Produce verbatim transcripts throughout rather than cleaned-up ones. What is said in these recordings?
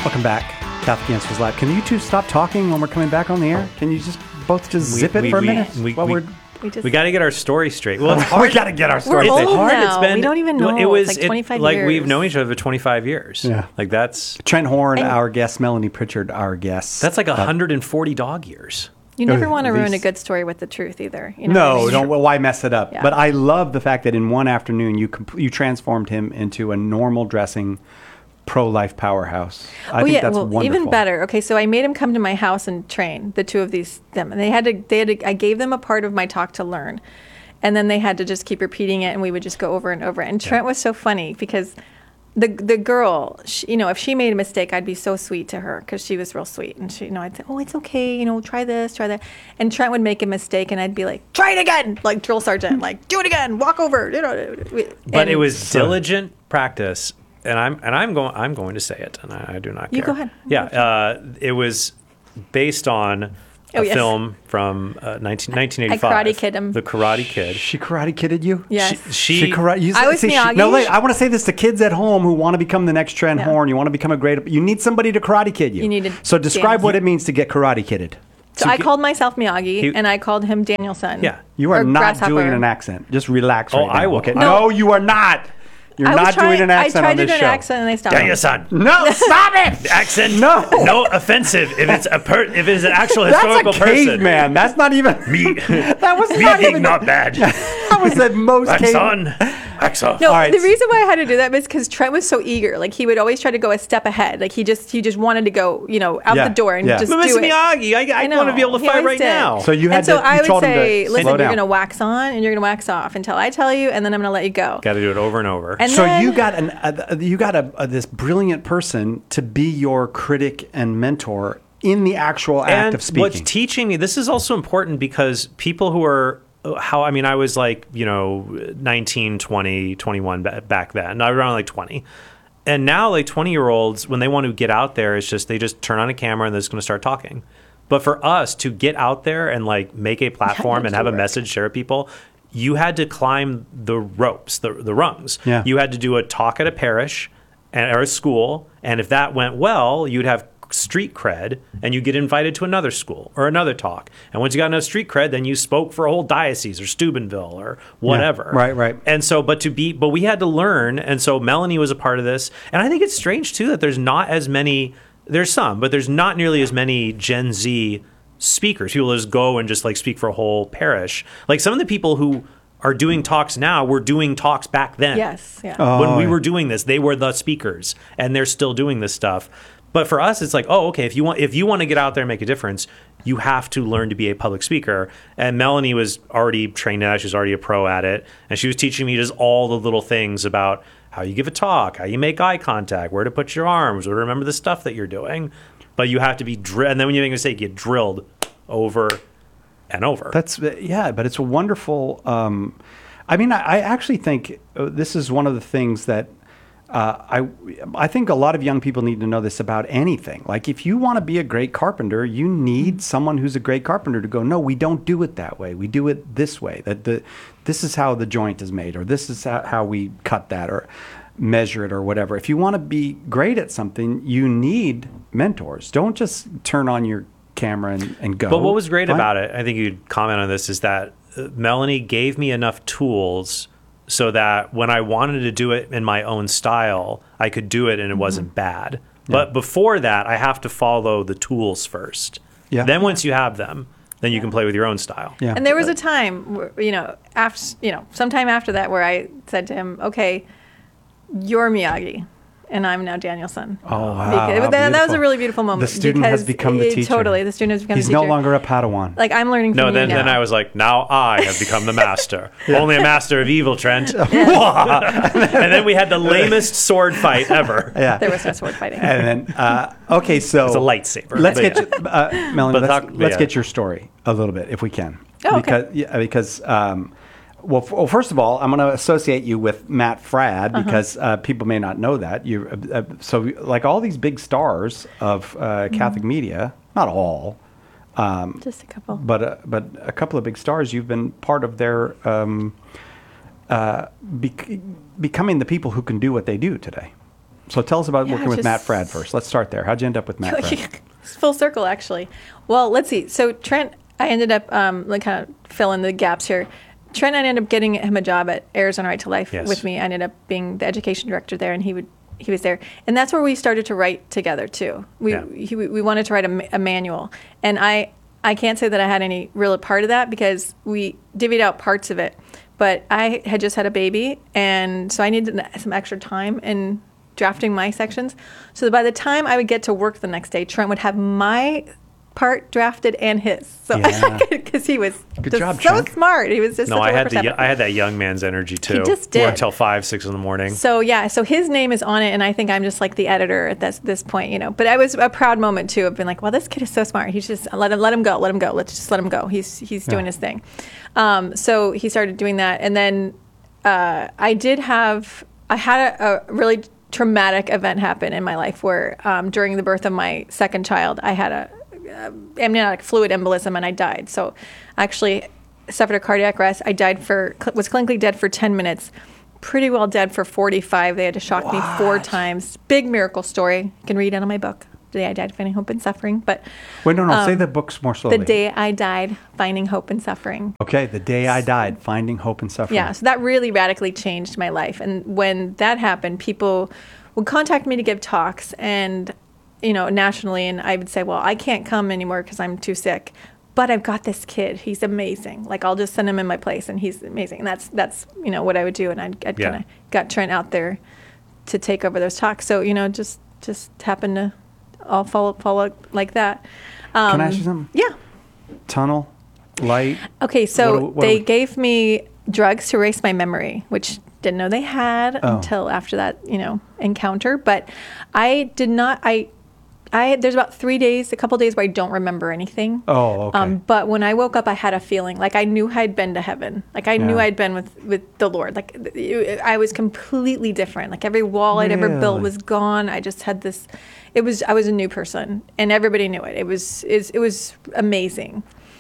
Welcome back, Catholic Answers Live. Can you two stop talking when we're coming back on the air? Can you just both just We- zip it we- for a we- minute? we- while we- we're We, just, We got to get our story straight. Well, it's we hard. got to get our We're story. old It's hard. now. It's been. We don't even know. It was It's like it- twenty-five like years. we've known each other for twenty-five years. Yeah. Like that's Trent Horn, And- our guest. Melanie Pritchard, our guest. that's like one hundred forty dog years. You never Uh, want to ruin a these- good story with the truth either. You know what I No, mean? don't. Well, why mess it up? Yeah. But I love the fact that in one afternoon you comp- you transformed him into a normal dressing, pro-life powerhouse. I oh think yeah, that's well, wonderful. even better. Okay, so I made him come to my house and train the two of these them, and they had to. They had to. I gave them a part of my talk to learn, and then they had to just keep repeating it, and we would just go over and over. And Trent was so funny because the the girl, she, you know, if she made a mistake, I'd be so sweet to her because she was real sweet, and she, you know, I'd say, oh, it's okay, you know, try this, try that, and Trent would make a mistake, and I'd be like, try it again, like drill sergeant, like do it again, walk over, you know. But And it was So- diligent practice, and I'm and I'm going I'm going to say it, and I, I do not care. You go ahead. Yeah, uh, it was based on Oh, a yes. film from uh, nineteen, nineteen eighty-five. I Karate Kid him. The Karate Kid. She karate kidded you. Yes. She, She karate. You, I was see, she- Miyagi. no, wait. I want to say this to kids at home who want to become the next Trent Yeah. Horn. You want to become a great. You need somebody to karate kid you. You need to So describe dance. what it means to get karate kidded. So To I get- called myself Miyagi, He- and I called him Danielson. Yeah. You are or not Grasshopper. doing an accent. Just relax Oh, right now. I will. Okay. No. No, you are not. You're I was not trying, doing an accent I tried on this to do show. an accent, and they stopped. Daniel me. son. No, stop it. Accent. No. No offensive. If it's a per, if it's an actual That's historical a person. caveman. That's not even. Me. That was Me not being even. not bad. That was the most. cave- Axon. Axon. No, All right. the reason why I had to do that was because Trent was so eager. Like he would always try to go a step ahead. Like he just he just wanted to go, you know, out Yeah, the door and yeah. just But do Mister it. Miyagi, I, I, know. want to be able to He fight always right did. now. So you had and so to. I you would told him say, to listen, slow you're down. going to wax on and you're going to wax off until I tell you, and then I'm going to let you go. Got to do it over and over. And So then, you got an uh, you got a, a this brilliant person to be your critic and mentor in the actual act and of speaking. what's teaching me, this is also important because people who are how I mean I was like, you know, nineteen, twenty, twenty-one ba- back then. I was around like twenty. And now like twenty year olds, when they want to get out there, it's just they just turn on a camera and they're just going to start talking. But for us to get out there and like make a platform had and to have a work. message, share with people, you had to climb the ropes, the the rungs. Yeah. You had to do a talk at a parish and, or a school, and if that went well, you'd have street cred and you get invited to another school or another talk. And once you got enough street cred, then you spoke for a whole diocese or Steubenville or whatever. right, right. And so, but to be, but we had to learn. And so Melanie was a part of this. And I think it's strange too that there's not as many, there's some, but there's not nearly as many Gen Z speakers. People just go and just like speak for a whole parish. Like some of the people who are doing talks now were doing talks back then. Yes, yeah. Oh, when we yeah. were doing this, they were the speakers and they're still doing this stuff. But for us, it's like, oh, okay, if you want if you want to get out there and make a difference, you have to learn to be a public speaker. And Melanie was already trained in that. She was already a pro at it. And she was teaching me just all the little things about how you give a talk, how you make eye contact, where to put your arms, where to remember the stuff that you're doing. But you have to be drilled. And then when you make a mistake, you get drilled over and over. That's yeah, but it's a wonderful. Um, I mean, I, I actually think uh, this is one of the things that uh, I I think a lot of young people need to know this about anything. Like, if you want to be a great carpenter, you need someone who's a great carpenter to go, no, we don't do it that way. We do it this way. That the this is how the joint is made, or this is how, how we cut that, or measure it, or whatever. If you want to be great at something, you need mentors. Don't just turn on your camera and, and go. But what was great Find- about it, I think you'd comment on this, is that uh, Melanie gave me enough tools so that when I wanted to do it in my own style, I could do it and it wasn't bad. But before that, I have to follow the tools first. Yeah. Then once you have them, then you can play with your own style. Yeah. And there was a time, where, you know, after you know, sometime after that, where I said to him, "Okay, you're Miyagi, and I'm now Danielson." Oh, wow. Because, how that, that was beautiful. a really beautiful moment. The student has because become the it- teacher. Totally, the student has become He's the teacher. no longer a Padawan. Like I'm learning from No, you then, now. then I was like, now I have become the master. Only a master of evil, Trent. and then we had the lamest sword fight ever. yeah. There was no sword fighting. And then, uh, okay, so It's a lightsaber. Let's But get yeah. you, uh, Melanie. But Let's, talk- let's yeah. get your story a little bit, if we can. Oh, okay. because yeah, because um, well, f- well, first of all, I'm going to associate you with Matt Fradd Uh-huh. because uh, people may not know that you. Uh, uh, so, like all these big stars of uh, Catholic Mm-hmm. media, not all, um, Just a couple. but uh, but a couple of big stars, you've been part of their um, uh, bec- becoming the people who can do what they do today. So tell us about Yeah, working with just- Matt Fradd first. Let's start there. How'd you end up with Matt Fradd? It's full circle, actually. Well, let's see. So Trent, I ended up um, like kind of fill in the gaps here. Trent, I ended up getting him a job at Arizona Right to Life Yes. with me. I ended up being the education director there, and he would he was there, and that's where we started to write together too. We Yeah. he, we wanted to write a, ma- a manual, and I I can't say that I had any real part of that because we divvied out parts of it. But I had just had a baby, and so I needed some extra time in drafting my sections. So that by the time I would get to work the next day, Trent would have my part drafted and his. So Yeah. because he was Good just job, so Trent. smart. He was just No, such I a had work the ethic. I had that young man's energy too. just Worked did. until five, six in the morning. So yeah, so his name is on it, and I think I'm just like the editor at this this point, you know. But I was a proud moment too of being like, well, this kid is so smart. He's just let him let him go, let him go. Let's just let him go. He's he's doing Yeah. his thing. Um, so he started doing that, and then uh, I did have I had a, a really traumatic event happen in my life where um, during the birth of my second child, I had a uh, amniotic fluid embolism and I died. So I actually suffered a cardiac arrest. I died for was clinically dead for ten minutes. Pretty well dead for forty-five. They had to shock me four times. Big miracle story. You can read it on my book. The Day I Died, Finding Hope and Suffering. But Wait, no, no. say um, the books more slowly. The Day I Died, Finding Hope and Suffering. Okay, The Day I Died, Finding Hope and Suffering. Yeah, so that really radically changed my life. And when that happened, people would contact me to give talks and, you know, nationally. And I would say, well, I can't come anymore because I'm too sick. But I've got this kid. He's amazing. Like, I'll just send him in my place and he's amazing. And that's, that's you know, what I would do. And I'd, I'd Yeah. kind of got Trent out there to take over those talks. So, you know, just, just happened to all follow, follow like that. Um, Can I ask you something? Yeah. Tunnel, light. Okay, so What do- what do they we- gave me drugs to erase my memory, which didn't know they had Oh. until after that, you know, encounter. But I did not. I, I there's about three days, a couple days where I don't remember anything. Oh, okay. Um, but when I woke up, I had a feeling like I knew I'd been to heaven. Like I knew Yeah. I'd been with with the Lord. Like it- I was completely different. Like every wall I'd ever built Really? was gone. I just had this. It was I was a new person, and everybody knew it. It was is it was amazing.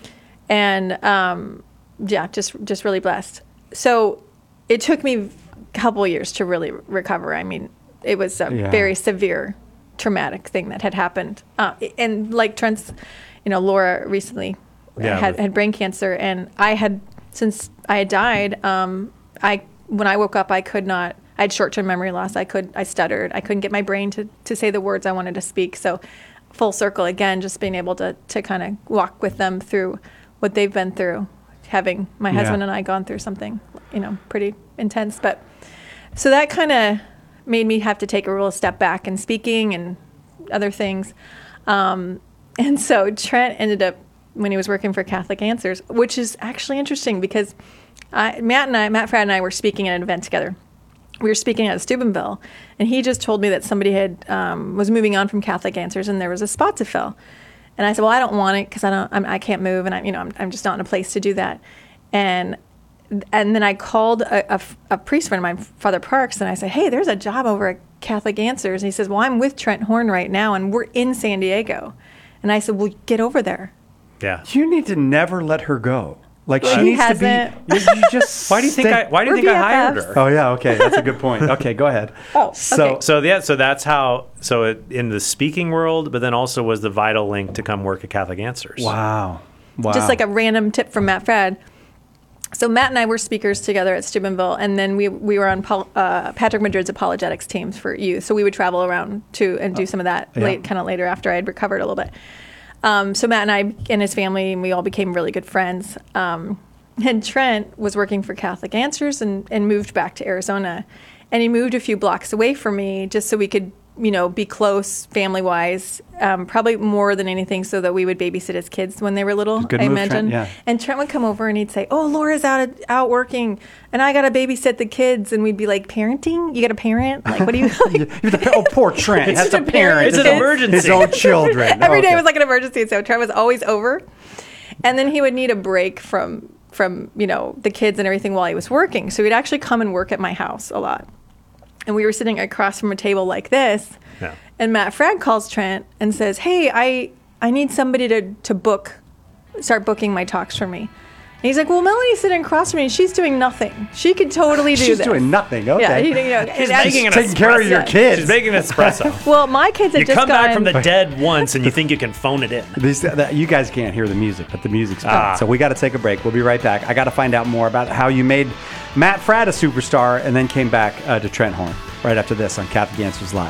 And um, yeah, just just really blessed. So it took me a couple of years to really recover. I mean, it was a Yeah. very severe, traumatic thing that had happened. Uh, and like Trent's, you know, Laura recently Yeah, had, with- had brain cancer, and I had since I had died. Um, I when I woke up, I could not. I had short-term memory loss. I could. I stuttered. I couldn't get my brain to to say the words I wanted to speak. So, full circle again, just being able to to kind of walk with them through what they've been through, having my Yeah. husband and I gone through something, you know, pretty intense. But so that kind of made me have to take a real step back in speaking and other things. Um, and so Trent ended up, when he was working for Catholic Answers, which is actually interesting because I, Matt and I, Matt Fradd and I were speaking at an event together. We were speaking at Steubenville, and he just told me that somebody had um, was moving on from Catholic Answers, and there was a spot to fill. And I said, "Well, I don't want it because I don't, I'm, I can't move, and I'm, you know, I'm, I'm just not in a place to do that." And and then I called a, a, a priest friend of mine, Father Parks, and I said, "Hey, there's a job over at Catholic Answers." And he says, "Well, I'm with Trent Horn right now, and we're in San Diego." And I said, "Well, get over there." Yeah. You need to never let her go. Like Well, she he needs to hasn't. be. You, you just. Why do you think stay- I? Why do you We're think I hired B F Fs. her? Oh yeah. Okay, that's a good point. Okay, go ahead. Oh, So okay. So yeah, so that's how. So it, in the speaking world, but then also was the vital link to come work at Catholic Answers. wow. Wow. Just like a random tip from Matt Fradd. So Matt and I were speakers together at Steubenville, and then we we were on Paul, uh, Patrick Madrid's apologetics teams for youth. So we would travel around to and do some of that yeah. late, kind of later after I had recovered a little bit. Um, so Matt and I and his family, and we all became really good friends. Um, and Trent was working for Catholic Answers and, and moved back to Arizona, and he moved a few blocks away from me just so we could, you know, be close family wise. Um, probably more than anything, so that we would babysit his kids when they were little. Good I move, imagine. Trent, yeah. And Trent would come over and he'd say, "Oh, Laura's out out working, and I got to babysit the kids." And we'd be like, "Parenting? You got a parent? Like, what do you?" You have to, oh, poor Trent. He has Just to a parent. parent It's an his own- emergency. His own children. Every day Okay. was like an emergency, so Trent was always over. And then he would need a break from from you know the kids and everything while he was working. So he'd actually come and work at my house a lot. And we were sitting across from a table like this. Yeah. And Matt Fradd calls Trent and says, "Hey, I I need somebody to to book, start booking my talks for me." And he's like, well, Melanie's sitting across from me and she's doing nothing. She could totally do She's this. doing nothing. Okay. Yeah, he, you know, She's and making an taking care of your espresso. kids. She's making an espresso. well, my kids have You just come gone, back from the dead once and you think you can phone it in. These, that, you guys can't hear the music, but the music's playing. Ah. So we got to take a break. We'll be right back. I got to find out more about how you made Matt Fradd a superstar and then came back uh, to Trent Horn right after this on Catholic Answers Live.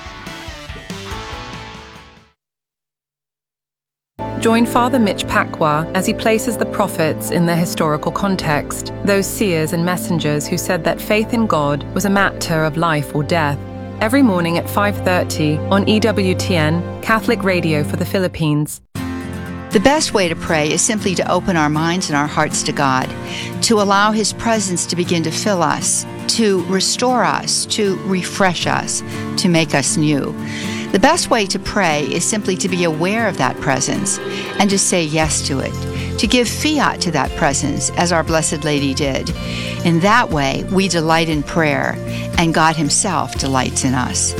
Join Father Mitch Pacwa as he places the prophets in their historical context, those seers and messengers who said that faith in God was a matter of life or death. Every morning at five thirty on E W T N, Catholic Radio for the Philippines. The best way to pray is simply to open our minds and our hearts to God, to allow His presence to begin to fill us, to restore us, to refresh us, to make us new. The best way to pray is simply to be aware of that presence and to say yes to it, to give fiat to that presence as our Blessed Lady did. In that way, we delight in prayer and God Himself delights in us.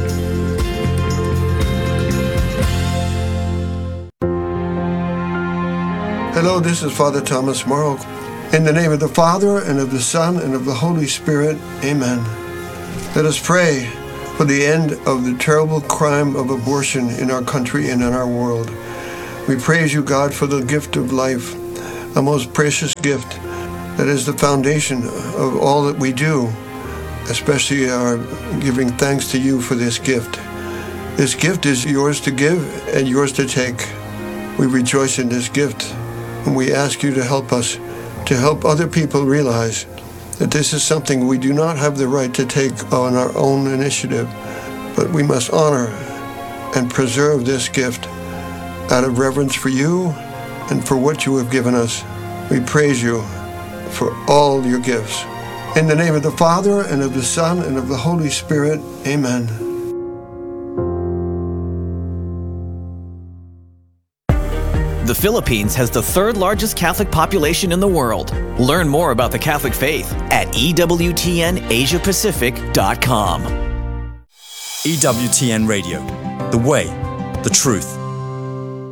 Hello, this is Father Thomas Morrow. In the name of the Father, and of the Son, and of the Holy Spirit, amen. Let us pray for the end of the terrible crime of abortion in our country and in our world. We praise you, God, for the gift of life, a most precious gift that is the foundation of all that we do, especially our giving thanks to you for this gift. This gift is yours to give and yours to take. We rejoice in this gift, and we ask you to help us, to help other people realize that this is something we do not have the right to take on our own initiative, but we must honor and preserve this gift out of reverence for you and for what you have given us. We praise you for all your gifts. In the name of the Father, and of the Son, and of the Holy Spirit, amen. The Philippines has the third largest Catholic population in the world. Learn more about the Catholic faith at E W T N Asia Pacific dot com. E W T N Radio, the way, the truth,